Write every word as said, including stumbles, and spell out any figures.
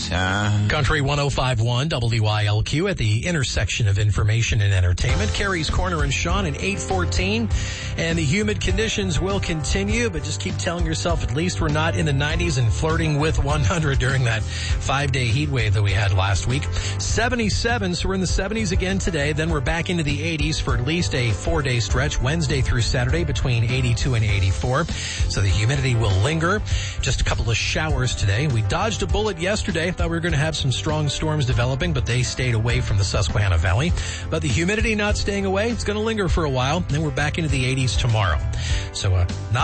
Uh, Country one oh five point one W I L Q at the intersection of information and entertainment. Carrie's Corner and Sean at eight fourteen. And the humid conditions will continue, but just keep telling yourself at least we're not in the nineties and flirting with one hundred during that five-day heat wave that we had last week. seventy-seven, so we're in the seventies again today. Then we're back into the eighties for at least a four-day stretch, Wednesday through Saturday, between eighty-two and eighty-four. So the humidity will linger. Just a couple of showers today. We dodged a bullet yesterday. Thought we were going to have some strong storms developing, but they stayed away from the Susquehanna Valley. But the humidity not staying away. It's going to linger for a while. Then we're back into the eighties tomorrow. So uh, not